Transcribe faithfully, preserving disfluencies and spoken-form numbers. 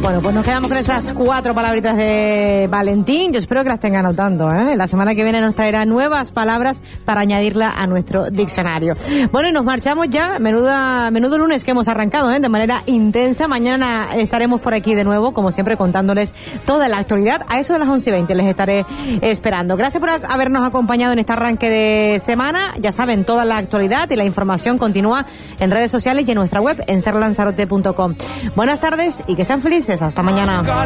Bueno, pues nos quedamos con esas cuatro palabritas de Valentín. Yo espero que las tengan anotando, ¿eh? La semana que viene nos traerá nuevas palabras para añadirla a nuestro diccionario. Bueno, y nos marchamos ya. Menuda, menudo lunes que hemos arrancado, ¿eh? De manera intensa. Mañana estaremos por aquí de nuevo, como siempre, contándoles toda la actualidad. A eso de las once y veinte les estaré esperando. Gracias por habernos acompañado en este arranque de semana. Ya saben, toda la actualidad y la información continúa en redes sociales y en nuestra web en ser lanzarote punto com. Buenas tardes y que sean felices. Hasta mañana.